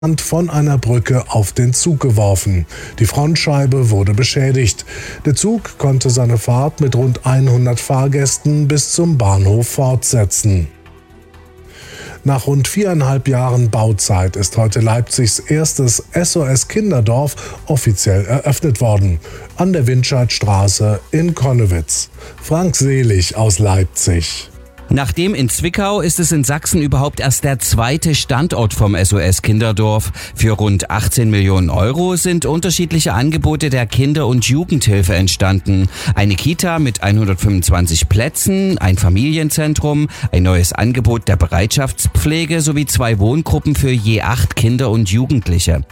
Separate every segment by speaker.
Speaker 1: von einer Brücke auf den Zug geworfen. Die Frontscheibe wurde beschädigt. Der Zug konnte seine Fahrt mit rund 100 Fahrgästen bis zum Bahnhof fortsetzen. Nach rund 4,5 Jahren Bauzeit ist heute Leipzigs erstes SOS Kinderdorf offiziell eröffnet worden. An der Windscheidstraße in Connewitz. Frank Selig aus Leipzig.
Speaker 2: Nachdem in Zwickau ist es in Sachsen überhaupt erst der zweite Standort vom SOS Kinderdorf. Für rund 18 Millionen Euro sind unterschiedliche Angebote der Kinder- und Jugendhilfe entstanden. Eine Kita mit 125 Plätzen, ein Familienzentrum, ein neues Angebot der Bereitschaftspflege sowie 2 Wohngruppen für je 8 Kinder und Jugendliche.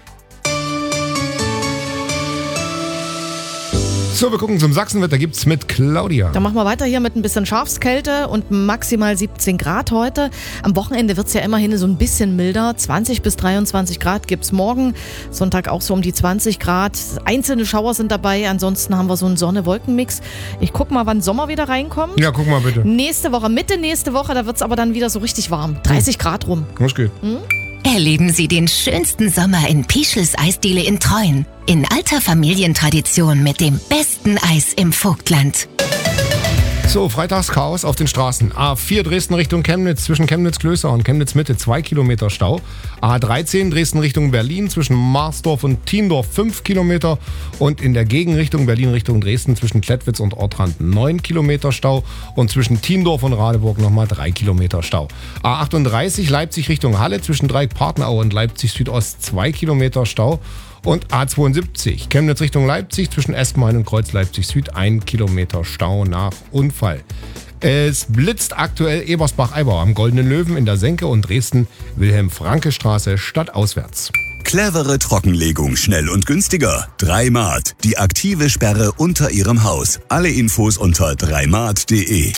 Speaker 3: So, wir gucken zum Sachsenwetter, gibt's mit Claudia.
Speaker 4: Dann machen wir weiter hier mit ein bisschen Schafskälte und maximal 17 Grad heute. Am Wochenende wird's ja immerhin so ein bisschen milder. 20 bis 23 Grad gibt's morgen. Sonntag auch so um die 20 Grad. Einzelne Schauer sind dabei. Ansonsten haben wir so einen Sonne-Wolken-Mix. Ich guck mal, wann Sommer wieder reinkommt.
Speaker 3: Ja, guck mal bitte.
Speaker 4: Mitte nächste Woche, da wird's aber dann wieder so richtig warm. 30 Grad rum.
Speaker 3: Was geht?
Speaker 5: Erleben Sie den schönsten Sommer in Pischels Eisdiele in Treuen. In alter Familientradition mit dem besten Eis im Vogtland.
Speaker 3: So, Freitagschaos auf den Straßen. A4 Dresden Richtung Chemnitz, zwischen Chemnitz-Klößer und Chemnitz-Mitte 2 Kilometer Stau. A13 Dresden Richtung Berlin, zwischen Marsdorf und Thiendorf 5 Kilometer. Und in der Gegenrichtung Berlin Richtung Dresden, zwischen Klettwitz und Ortrand 9 Kilometer Stau. Und zwischen Thiendorf und Radeburg nochmal 3 Kilometer Stau. A38 Leipzig Richtung Halle, zwischen Dreieck-Partnerau und Leipzig Südost 2 Kilometer Stau. Und A72 Chemnitz Richtung Leipzig, zwischen Espenhain und Kreuz Leipzig Süd 1 Kilometer Stau nach Unfall. Es blitzt aktuell Ebersbach-Eibau am Goldenen Löwen in der Senke und Dresden Wilhelm-Franke-Straße stadtauswärts.
Speaker 6: Clevere Trockenlegung, schnell und günstiger. 3Mart, die aktive Sperre unter Ihrem Haus. Alle Infos unter 3mart.de.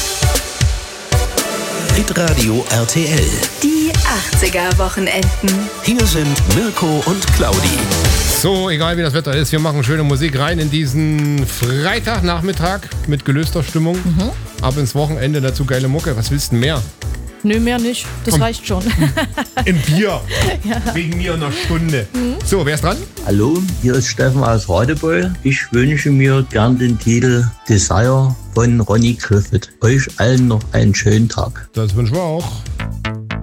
Speaker 7: Hitradio RTL.
Speaker 8: Die 80er-Wochenenden.
Speaker 7: Hier sind Mirko und Claudi.
Speaker 3: So, egal wie das Wetter ist, wir machen schöne Musik rein in diesen Freitagnachmittag mit gelöster Stimmung. Ab ins Wochenende, dazu geile Mucke. Was willst du mehr?
Speaker 4: Nö, mehr nicht. Das reicht schon.
Speaker 3: Ein Bier. Wegen mir einer Stunde. So, wer ist dran?
Speaker 9: Hallo, hier ist Steffen aus Radebeul. Ich wünsche mir gern den Titel Desire von Ronnie Griffith. Euch allen noch einen schönen Tag.
Speaker 3: Das wünschen wir auch.